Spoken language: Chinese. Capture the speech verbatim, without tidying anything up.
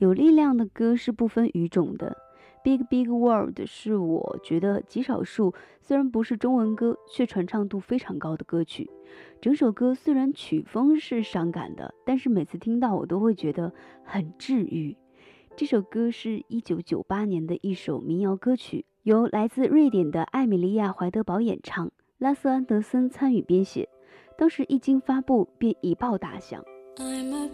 有力量的歌是不分语种的。Big Big World 是我觉得极少数虽然不是中文歌，却传唱度非常高的歌曲。整首歌虽然曲风是伤感的，但是每次听到我都会觉得很治愈。这首歌是一九九八年的一首民谣歌曲，由来自瑞典的艾米莉亚·怀德堡演唱，拉瑟·安德森参与编写。当时一经发布便一炮打响。 I'm a